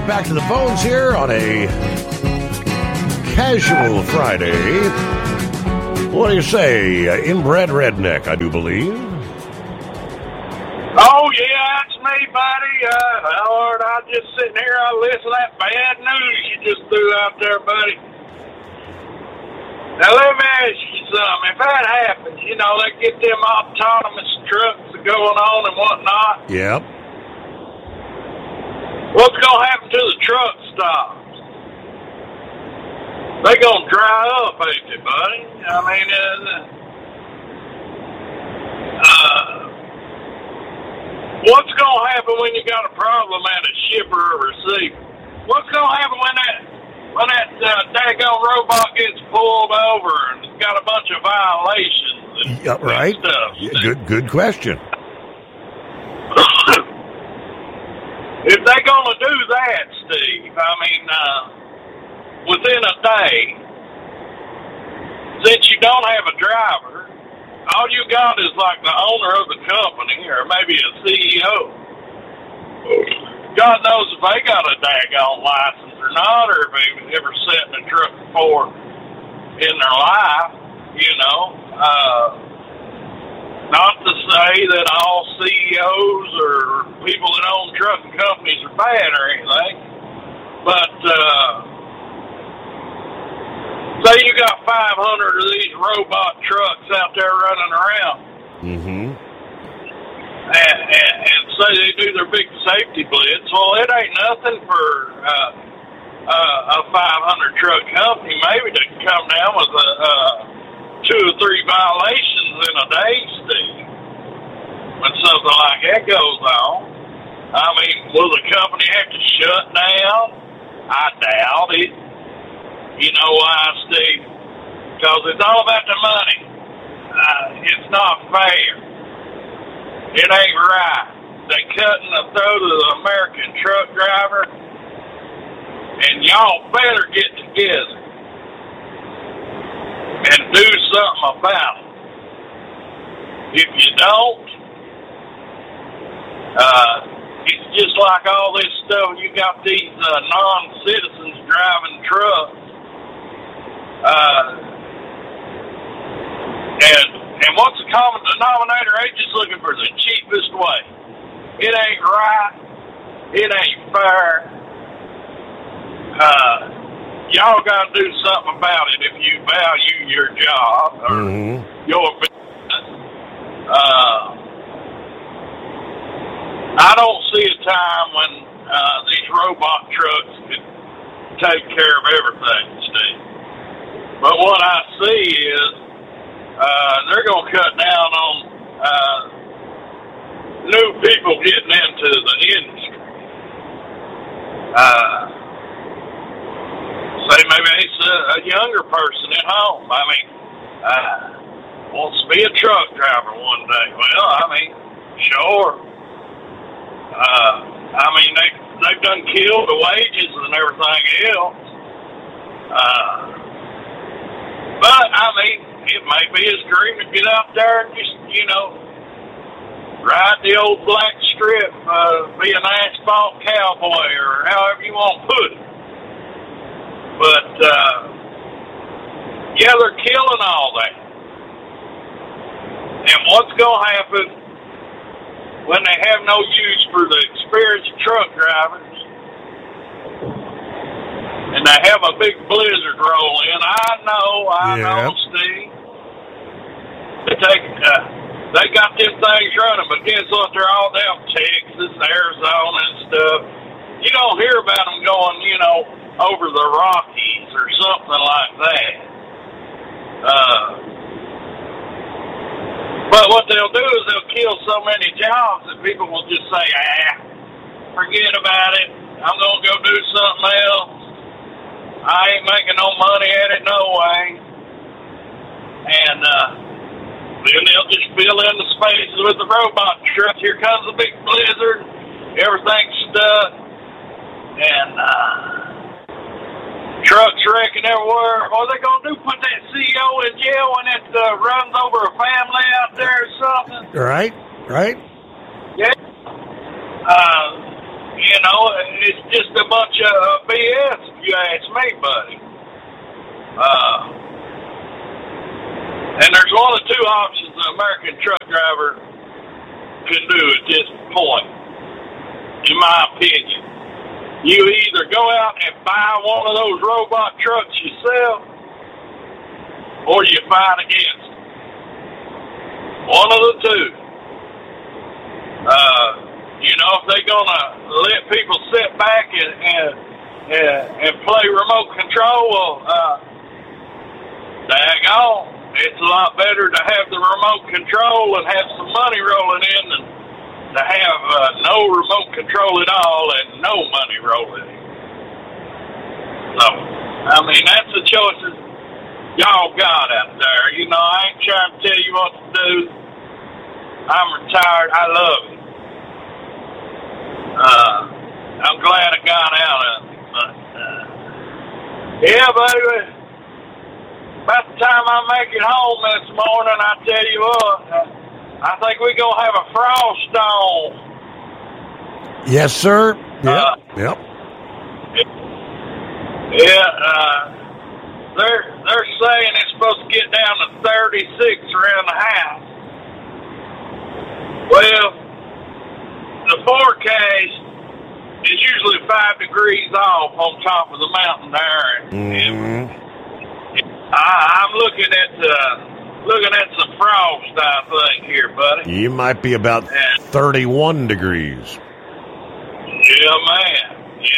get back to the phones here on a casual Friday. What do you say? Inbred redneck, I do believe. Oh, yeah, that's me, buddy. Lord, I'm just sitting here, I listen to that bad news you just threw out there, buddy. Now, let me ask you something. If that happens, you know, they get them autonomous trucks going on and whatnot. Yep. What's going to happen to the truck stops? They going to dry up, ain't they, buddy? I mean, what's going to happen when you got a problem at a shipper or receiver? What's going to happen when that daggone robot gets pulled over and it's got a bunch of violations and, right. and stuff? Yeah, good question. If they're going to do that, Steve, I mean, within a day, since you don't have a driver, all you got is like the owner of the company or maybe a CEO. God knows if they got a daggone license or not, or if they've ever sat in a truck before in their life, you know. Not to say that all CEOs or people that own trucking companies are bad or anything, but say you got 500 of these robot trucks out there running around. Mm-hmm. And say they do their big safety blitz. Well, it ain't nothing for a 500 truck company. Maybe they can come down with 2 or 3 violations in a day, Steve. When something like that goes on, I mean, will the company have to shut down? I doubt it. You know why, Steve? Because it's all about the money. It's not fair. It ain't right. They cutting the throat of the American truck driver, and y'all better get together and do something about it. If you don't, it's just like all this stuff. You got these non-citizens driving trucks, and what's the common denominator? They just looking for the cheapest way. It ain't right. It ain't fair. Y'all got to do something about it if you value your job or your business. I don't see a time when these robot trucks could take care of everything, Steve. But what I see is they're going to cut down on new people getting into the industry. Say maybe it's a younger person at home. I mean, wants to be a truck driver one day. Well, I mean, sure. I mean, they've done killed the wages and everything else. But, I mean, it may be his dream to get out there and just, you know, ride the old black strip, be an asphalt cowboy or however you want to put it. But, yeah, they're killing all that. And what's going to happen when they have no use for the experienced truck drivers and they have a big blizzard roll in? I know, Steve. They got them things running, but guess what? They're all down Texas, Arizona and stuff. You don't hear about them going, you know, over the Rockies or something like that. But what they'll do is they'll kill so many jobs that people will just say, forget about it. I'm going to go do something else. I ain't making no money at it no way. And then they'll just fill in the spaces with the robot truck. Here comes the big blizzard. Everything's stuck. And trucks wrecking everywhere. What are they going to do? Put that CEO in jail when it runs over a family out there or something? Right. Yeah. You know, it's just a bunch of BS, if you ask me, buddy. And there's one of two options an American truck driver can do at this point, in my opinion. You either go out and buy one of those robot trucks yourself, or you fight against it. One of the two. You know, if they're gonna let people sit back and play remote control, well, daggone, it's a lot better to have the remote control and have some money rolling in than to have no remote control at all and no money rolling in. So, I mean, that's the choices y'all got out there. You know, I ain't trying to tell you what to do. I'm retired. I love it. I'm glad I got out of it. But, yeah, buddy, about the time I make it home this morning, I tell you what, I think we're going to have a frost on. Yes, sir. Yep. Yeah, they're saying it's supposed to get down to 36 around the house. Well, the forecast is usually 5 degrees off on top of the mountain there. And I'm looking at some frost, I think, here, buddy. You might be about 31 degrees. Yeah, man.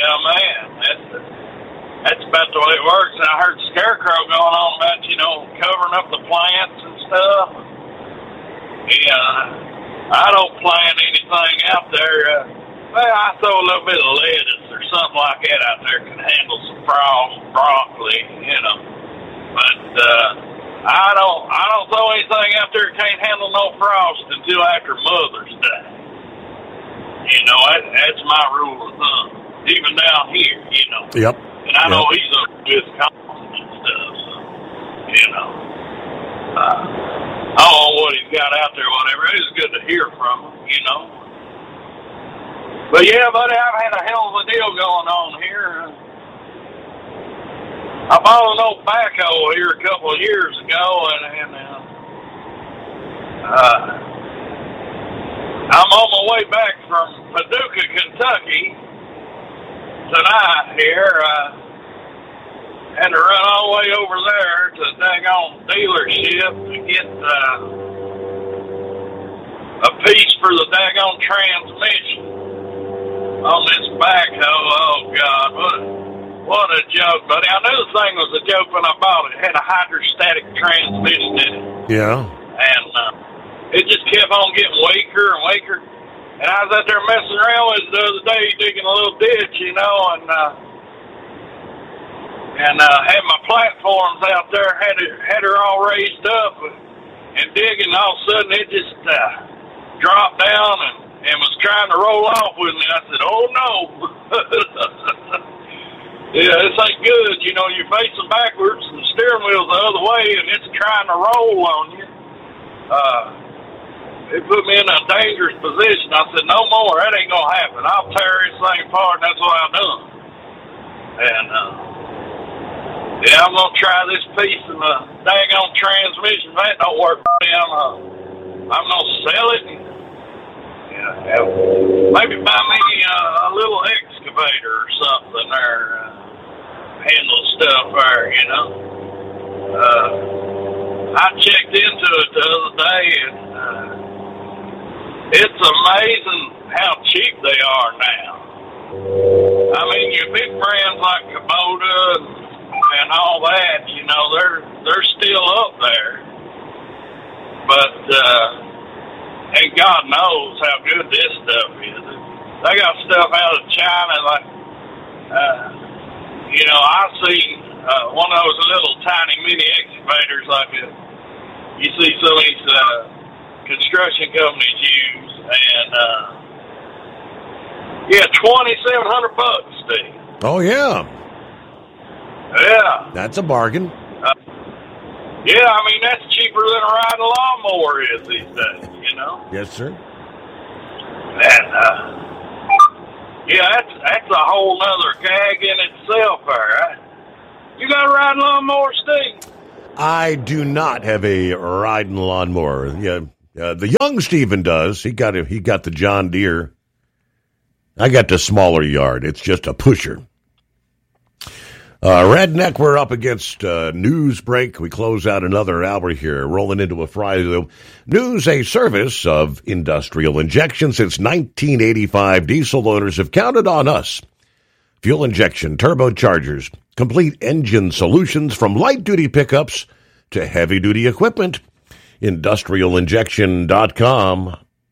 That's about the way it works. And I heard Scarecrow going on about, you know, covering up the plants and stuff. Yeah. I don't plant anything out there. Well, I throw a little bit of lettuce or something like that out there. Can handle some frost, broccoli, you know. But I don't throw anything out there that can't handle no frost until after Mother's Day. You know, that's my rule of thumb. Even down here, you know. Yep. And I know he's up with Wisconsin and stuff, so, you know. I don't know what he's got out there, whatever. It's good to hear from him, you know. But yeah, buddy, I've had a hell of a deal going on here. I bought an old backhoe here a couple of years ago, and I'm on my way back from Paducah, Kentucky tonight here. Had to run all the way over there to the daggone dealership to get a piece for the daggone transmission on this backhoe. Oh, God, what a joke, buddy. I knew the thing was a joke when I bought it. It had a hydrostatic transmission in it. Yeah. And it just kept on getting weaker and weaker. And I was out there messing around with it the other day, digging a little ditch, you know, and had my platforms out there, had her all raised up and digging. All of a sudden, it just dropped down and was trying to roll off with me. I said, "Oh no, yeah, this ain't good." You know, you're facing backwards and the steering wheel's the other way, and it's trying to roll on you. It put me in a dangerous position. I said, "No more. That ain't gonna happen. I'll tear this thing apart." And that's what I done. And yeah, I'm going to try this piece of the daggone transmission. If that don't work, I'm going to sell it. And, maybe buy me a little excavator or something there. Handle stuff there, you know. I checked into it the other day, and it's amazing how cheap they are now. I mean, your big brands like Kubota and all that, you know, they're still up there. But and God knows how good this stuff is. They got stuff out of China, like you know, I've seen one of those little tiny mini excavators like you see some of these construction companies use, and yeah, $2,700, Steve. Oh yeah. Yeah. That's a bargain. Yeah, I mean, that's cheaper than a riding lawnmower is these days, you know? Yes, sir. And, Yeah, that's a whole nother gag in itself there. You got a riding lawnmower, Steve? I do not have a riding lawnmower. Yeah, the young Steven does. He got the John Deere. I got the smaller yard. It's just a pusher. Redneck, we're up against news break. We close out another hour here, rolling into a Friday. News, a service of Industrial Injection. Since 1985, diesel owners have counted on us. Fuel injection, turbochargers, complete engine solutions from light-duty pickups to heavy-duty equipment. IndustrialInjection.com.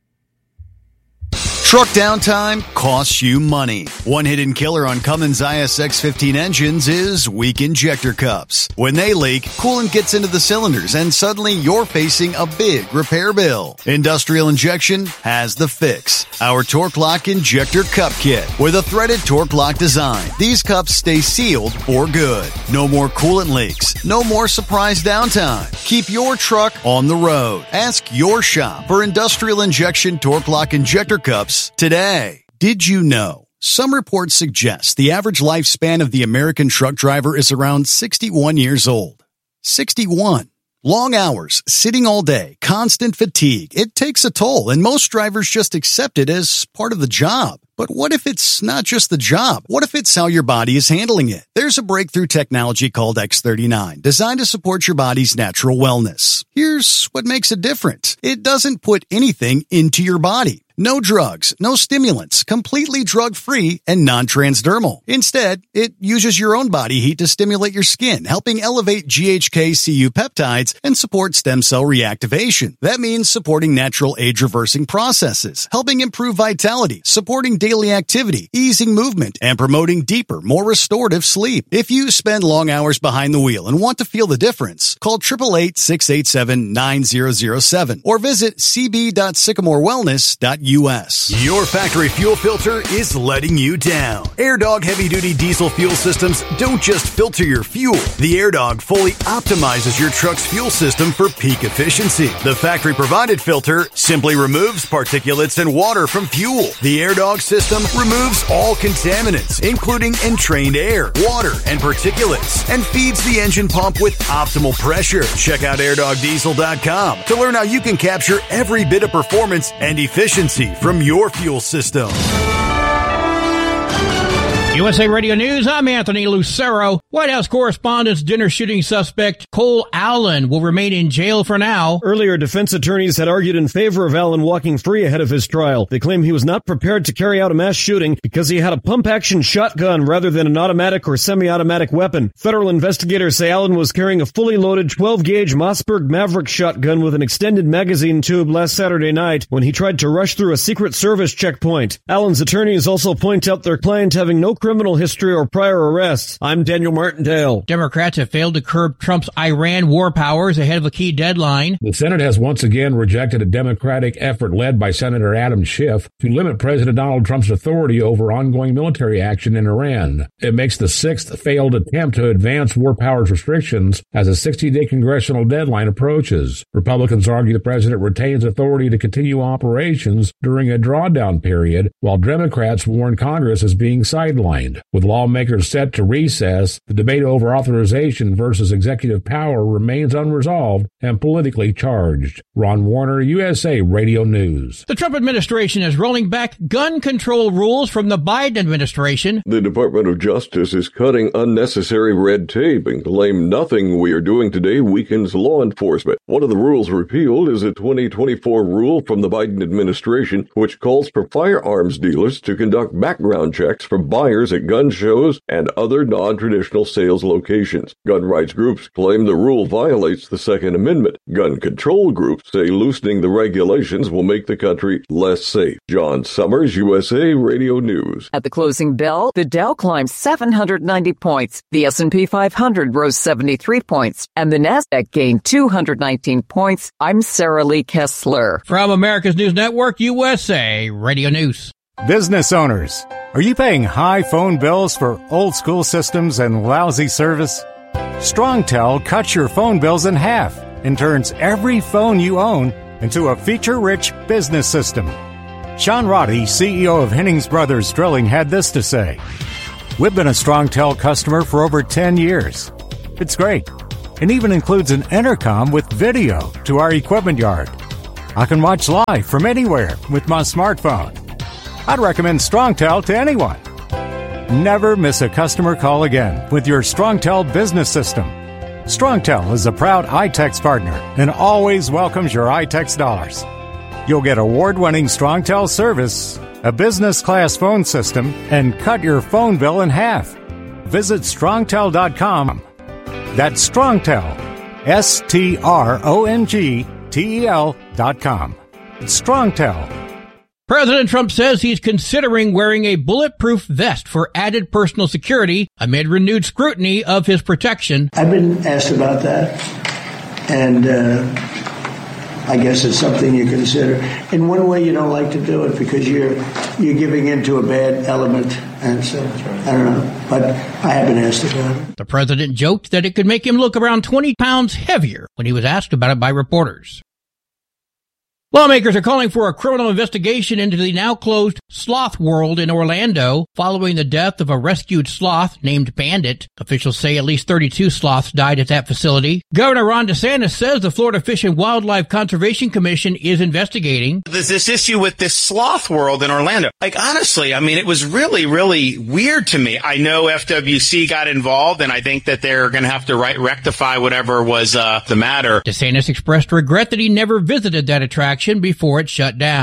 Truck downtime costs you money. One hidden killer on Cummins ISX-15 engines is weak injector cups. When they leak, coolant gets into the cylinders and suddenly you're facing a big repair bill. Industrial Injection has the fix. Our Torque Lock Injector Cup Kit with a threaded Torque Lock design. These cups stay sealed for good. No more coolant leaks. No more surprise downtime. Keep your truck on the road. Ask your shop for Industrial Injection Torque Lock Injector Cups today. Did you know? Some reports suggest the average lifespan of the American truck driver is around 61 years old. 61. Long hours, sitting all day, constant fatigue. It takes a toll, and most drivers just accept it as part of the job. But what if it's not just the job? What if it's how your body is handling it? There's a breakthrough technology called X39, designed to support your body's natural wellness. Here's what makes it different. It doesn't put anything into your body. No drugs, no stimulants, completely drug-free and non-transdermal. Instead, it uses your own body heat to stimulate your skin, helping elevate GHK-Cu peptides and support stem cell reactivation. That means supporting natural age-reversing processes, helping improve vitality, supporting daily activity, easing movement, and promoting deeper, more restorative sleep. If you spend long hours behind the wheel and want to feel the difference, call 888-687-9007 or visit cb.sycamorewellness.us. Your factory fuel filter is letting you down. AirDog heavy-duty diesel fuel systems don't just filter your fuel. The AirDog fully optimizes your truck's fuel system for peak efficiency. The factory-provided filter simply removes particulates and water from fuel. The AirDog system removes all contaminants, including entrained air, water, and particulates, and feeds the engine pump with optimal pressure. Check out AirDogDiesel.com to learn how you can capture every bit of performance and efficiency from your fuel system. USA Radio News, I'm Anthony Lucero. White House Correspondents' dinner shooting suspect Cole Allen will remain in jail for now. Earlier, defense attorneys had argued in favor of Allen walking free ahead of his trial. They claim he was not prepared to carry out a mass shooting because he had a pump-action shotgun rather than an automatic or semi-automatic weapon. Federal investigators say Allen was carrying a fully loaded 12-gauge Mossberg Maverick shotgun with an extended magazine tube last Saturday night when he tried to rush through a Secret Service checkpoint. Allen's attorneys also point out their client having no criminal history or prior arrests. I'm Daniel Martindale. Democrats have failed to curb Trump's Iran war powers ahead of a key deadline. The Senate has once again rejected a Democratic effort led by Senator Adam Schiff to limit President Donald Trump's authority over ongoing military action in Iran. It makes the sixth failed attempt to advance war powers restrictions as a 60-day congressional deadline approaches. Republicans argue the president retains authority to continue operations during a drawdown period, while Democrats warn Congress is being sidelined. With lawmakers set to recess, the debate over authorization versus executive power remains unresolved and politically charged. Ron Warner, USA Radio News. The Trump administration is rolling back gun control rules from the Biden administration. The Department of Justice is cutting unnecessary red tape and claim nothing we are doing today weakens law enforcement. One of the rules repealed is a 2024 rule from the Biden administration, which calls for firearms dealers to conduct background checks for buyers at gun shows and other non-traditional sales locations. Gun rights groups claim the rule violates the Second Amendment. Gun control groups say loosening the regulations will make the country less safe. John Summers, USA Radio News. At the closing bell, the Dow climbed 790 points, the S&P 500 rose 73 points, and the Nasdaq gained 219 points. I'm Sarah Lee Kessler. From America's News Network, USA Radio News. Business owners, are you paying high phone bills for old school systems and lousy service? StrongTel cuts your phone bills in half and turns every phone you own into a feature-rich business system. Sean Roddy, CEO of Hennings Brothers Drilling, had this to say. We've been a StrongTel customer for over 10 years. It's great. It even includes an intercom with video to our equipment yard. I can watch live from anywhere with my smartphone. I'd recommend StrongTel to anyone. Never miss a customer call again with your StrongTel business system. StrongTel is a proud iTex partner and always welcomes your iTex dollars. You'll get award-winning StrongTel service, a business-class phone system, and cut your phone bill in half. Visit StrongTel.com. That's StrongTel, StrongTel.com. StrongTel. President Trump says he's considering wearing a bulletproof vest for added personal security amid renewed scrutiny of his protection. I've been asked about that, and I guess it's something you consider. In one way, you don't like to do it because you're giving into a bad element, and so I don't know. But I have been asked about it. The president joked that it could make him look around 20 pounds heavier when he was asked about it by reporters. Lawmakers are calling for a criminal investigation into the now closed Sloth World in Orlando following the death of a rescued sloth named Bandit. Officials say at least 32 sloths died at that facility. Governor Ron DeSantis says the Florida Fish and Wildlife Conservation Commission is investigating. There's this issue with this Sloth World in Orlando. Like, honestly, I mean, it was really, really weird to me. I know FWC got involved, and I think that they're going to have to rectify whatever was the matter. DeSantis expressed regret that he never visited that attraction before it shut down.